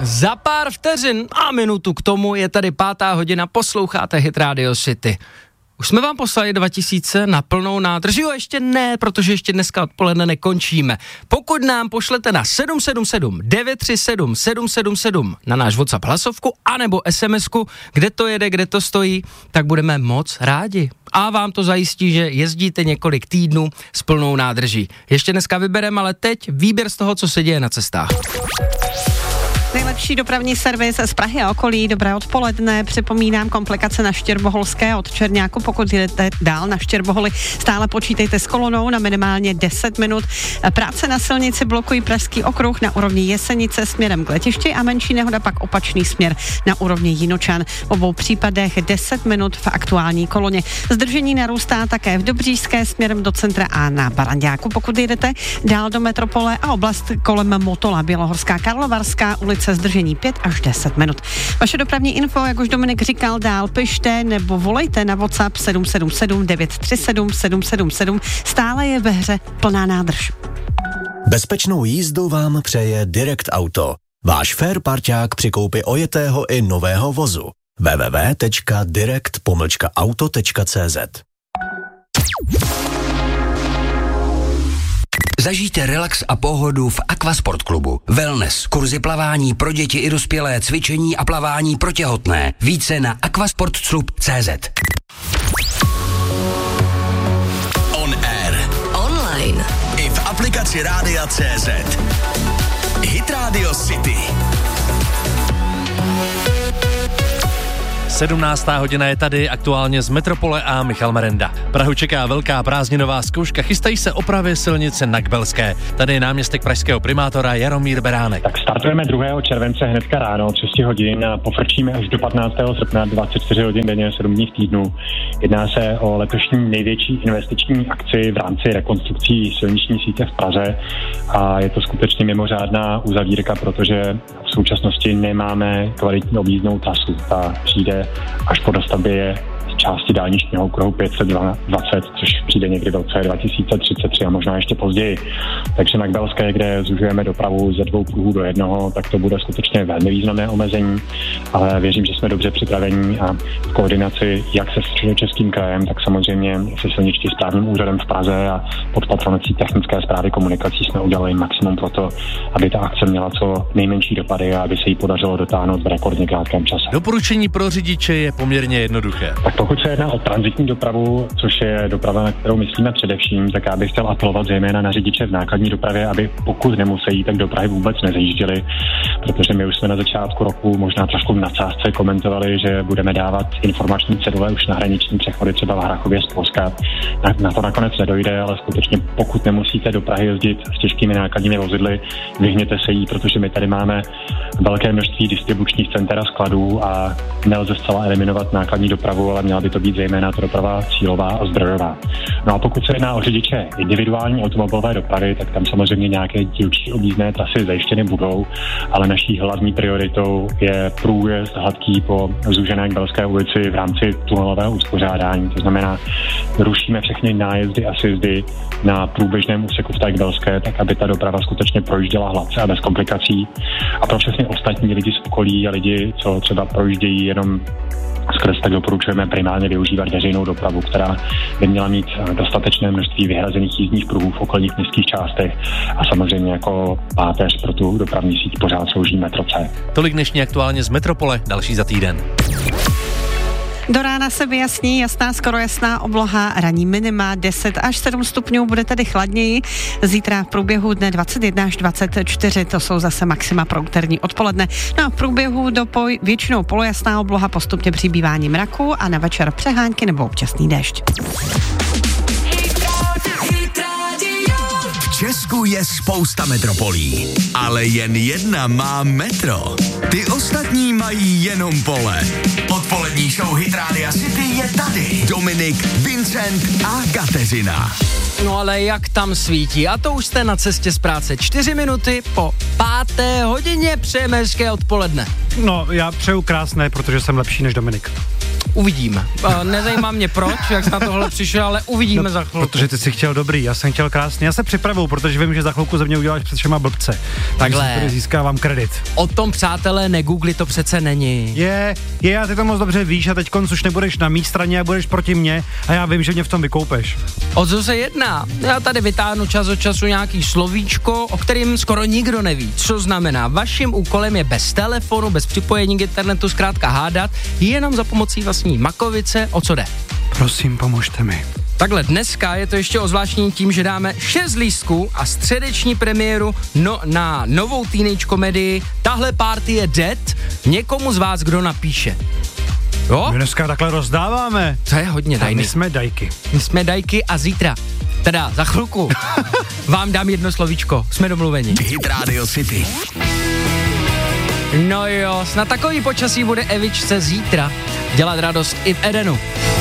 Za pár vteřin a minutu k tomu je tady 5. hodina, posloucháte Hit Radio City. Už jsme vám poslali 2000 na plnou nádrž, jo, ještě ne, protože ještě dneska odpoledne nekončíme. Pokud nám pošlete na 777 937 777 na náš WhatsApp hlasovku anebo SMSku, kde to jede, kde to stojí, tak budeme moc rádi. A vám to zajistí, že jezdíte několik týdnů s plnou nádrží. Ještě dneska vybereme, ale teď výběr z toho, co se děje na cestách. Nejlepší dopravní servis z Prahy a okolí. Dobré odpoledne. Připomínám komplikace na Štěrboholské od Čerňáku. Pokud jdete dál na Štěrboholy, stále počítejte s kolonou na minimálně 10 minut. Práce na silnici blokují Pražský okruh na úrovni Jesenice směrem k letišti a menší nehoda pak opačný směr na úrovni Jinočan. V obou případech 10 minut v aktuální koloně. Zdržení narůstá také v Dobříšské směrem do centra a na Baranďáku. Pokud jdete dál do metropole a oblast kolem Motola, Bělohorská, Karlovarská ulice, zdržení 5 až 10 minut. Vaše dopravní info, jak už Dominik říkal, dál pište nebo volejte na WhatsApp 777 937 777. Stále je ve hře plná nádrž. Bezpečnou jízdu vám přeje Direct Auto. Váš fair parťák při koupi ojetého i nového vozu. www.direct-auto.cz. Zažijte relax a pohodu v Aquasport klubu. Wellness, kurzy plavání pro děti i dospělé, cvičení a plavání pro těhotné. Více na aquasportclub.cz. On air. Online. I v aplikaci Rádia.cz. Hit Radio City. 17. hodina je tady, aktuálně z Metropole a Michal Merenda. Prahu čeká velká prázdninová zkouška, chystají se opravy silnice na Kbelské. Tady je náměstek pražského primátora Jaromír Beránek. Tak startujeme 2. července hnedka ráno, 6 hodin a pofrčíme až do 15. srpna, 24 hodin denně, 7 dní v týdnu. Jedná se o letošní největší investiční akci v rámci rekonstrukcí silniční sítě v Praze a je to skutečně mimořádná uzavírka, protože v současnosti nemáme kvalitní objízdnou trasu. Ta přijde až po dostavbě části dálničního okruhu 520, což přijde někdy v roce 2033 a možná ještě později. Takže na Kbelské, kde zužujeme dopravu ze 2 pruhů do 1, tak to bude skutečně velmi významné omezení, ale věřím, že jsme dobře připraveni a v koordinaci jak se Středočeským krajem, tak samozřejmě se silničním správním úřadem v Praze a pod patronací technické správy komunikací jsme udělali maximum pro to, aby ta akce měla co nejmenší dopady a aby se jí podařilo dotáhnout v rekordně krátkém čase. Doporučení pro řidiče je poměrně jednoduché. Tak pokud se jedná o tranzitní dopravu, což je doprava, na kterou myslíme především, tak já bych chtěl apelovat zejména na řidiče v nákladní dopravě, aby pokud nemusí, tak do Prahy vůbec nezajížděli, protože my už jsme na začátku roku možná trošku v nadsázce komentovali, že budeme dávat informační cedule už na hraniční přechody třeba v Harrachově z Polska. Na to nakonec nedojde, ale skutečně pokud nemusíte do Prahy jezdit s těžkými nákladními vozidly, vyhněte se jí, protože my tady máme velké množství distribučních center a skladů a nelze zcela eliminovat nákladní dopravu, ale měla by to být zejména ta doprava cílová a zdrojová. No a pokud se jedná o řidiče individuální automobilové dopravy, tak tam samozřejmě nějaké dílčí objízdné trasy zajištěny budou, ale naší hlavní prioritou je průjezd hladký po zúžené Kbelské ulici v rámci tunelového uspořádání. To znamená, rušíme všechny nájezdy a sjezdy na průběžném úseku v té Kbelské, tak aby ta doprava skutečně projížděla hladce a bez komplikací. A pro všechny ostatní lidi z okolí a lidi, co třeba projíždějí jenom skrz, tak doporučujeme primárně využívat veřejnou dopravu, která by měla mít dostatečné množství vyhrazených jízdních pruhů v okolních městských částech a samozřejmě jako páteř pro tu dopravní síť pořád slouží metro C. Tolik dnešní aktuálně z Metropole, další za týden. Do rána se vyjasní jasná, skoro jasná obloha, ranní minima 10 až 7 stupňů, bude tedy chladněji. Zítra v průběhu dne 21 až 24, to jsou zase maxima pro úterní odpoledne. No a v průběhu většinou polojasná obloha, postupně přibývání mraku a na večer přehánky nebo občasný déšť. V Česku je spousta metropolí, ale jen jedna má metro. Ty ostatní mají jenom pole. Odpolední show Hit Radio City je tady. Dominik, Vincent a Kateřina. No ale jak tam svítí? A to už jste na cestě z práce. 4 minuty po 5. hodině, přejeme hezké odpoledne. No, já přeju krásné, protože jsem lepší než Dominik. Uvidíme. Nezajímá mě proč, jak jsi na tohle přišel, ale uvidíme za chvilku. Protože ty jsi chtěl dobrý, já jsem chtěl krásný. Já se připravuju, protože vím, že za chvilku ze mě uděláš před všema blbce. Takhle. Takže získávám kredit. O tom, přátelé, negoogli, to přece není. Je, a ty to moc dobře víš a teďkonc už nebudeš na mý straně a budeš proti mně a já vím, že mě v tom vykoupeš. O co se jedná? Já tady vytáhnu čas od času nějaký slovíčko, o kterým skoro nikdo neví. Co znamená? Vaším úkolem je bez telefonu, bez připojení k internetu zkrátka hádat, jenom za pomocí vlastní makovice, o co jde. Prosím, pomožte mi. Takhle, dneska je to ještě ozvláštní tím, že dáme 6 lístků a středeční premiéru na novou teenage komedii Tahle party je dead, někomu z vás, kdo napíše. Jo? My dneska takhle rozdáváme. To je hodně dajný. My jsme dajky. My jsme dajky a zítra, teda za chvilku, vám dám jedno slovíčko. Jsme domluveni. Hit Radio City. No jo, na takový počasí bude Evičce zítra dělat radost i v Edenu.